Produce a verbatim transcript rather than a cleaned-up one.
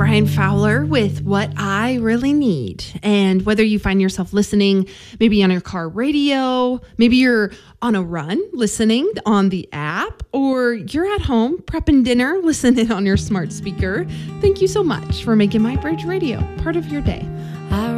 Brian Fowler with What I Really Need. And whether you find yourself listening maybe on your car radio, maybe you're on a run listening on the app, or you're at home prepping dinner listening on your smart speaker, thank you so much for making My Bridge Radio part of your day.